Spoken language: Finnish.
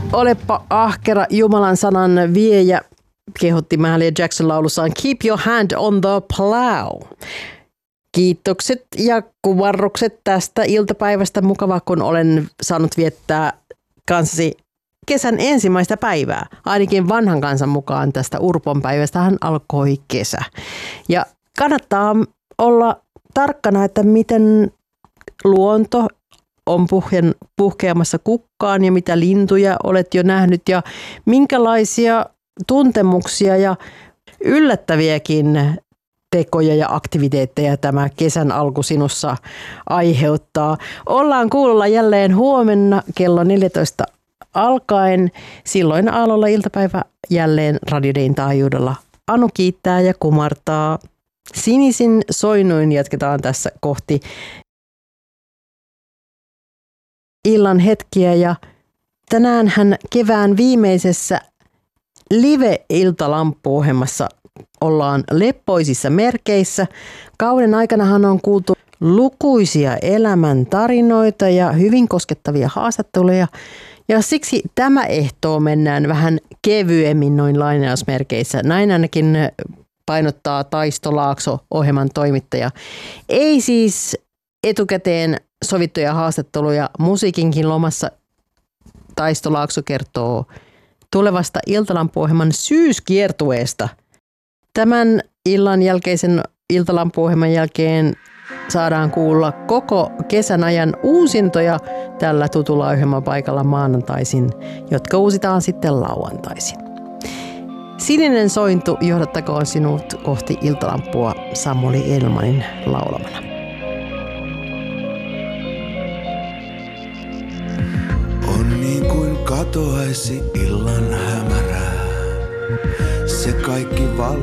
Olepa ahkera Jumalan sanan viejä, kehotti Mahalia Jackson laulussaan Keep your hand on the plow. Kiitokset ja kuvarrukset tästä iltapäivästä. Mukava, kun olen saanut viettää kanssasi kesän ensimmäistä päivää. Ainakin vanhan kansan mukaan tästä Urpon päivästähän alkoi kesä. Ja kannattaa olla tarkkana, että miten luonto on puhkeamassa kukkaan ja mitä lintuja olet jo nähnyt ja minkälaisia tuntemuksia ja yllättäviäkin tekoja ja aktiviteetteja tämä kesän alku sinussa aiheuttaa. Ollaan kuulolla jälleen huomenna kello 14 alkaen. Silloin aallolla iltapäivä jälleen Radio Dayn taajuudella. Anu kiittää ja kumartaa. Sinisin soinnuin jatketaan tässä kohti illan hetkiä ja tänäänhän kevään viimeisessä live-iltalampu-ohjelmassa ollaan leppoisissa merkeissä. Kauden aikanahan on kuultu lukuisia elämän tarinoita ja hyvin koskettavia haastatteluja. Ja siksi tämä ehtoo mennään vähän kevyemmin noin lainausmerkeissä. Näin ainakin painottaa Taisto Laakso, ohjelman toimittaja. Ei siis etukäteen sovittuja haastatteluja musiikinkin lomassa. Taisto Laakso kertoo tulevasta iltalampuohjelman syyskiertueesta. Tämän illan jälkeisen iltalampuohjelman jälkeen saadaan kuulla koko kesän ajan uusintoja tällä tutulla ohjelmapaikalla maanantaisin, jotka uusitaan sitten lauantaisin. Sininen sointu johdattakoon sinut kohti iltalampua Samuli Elmanin laulamana. On niin kuin katoaisi illan hämärää, se kaikki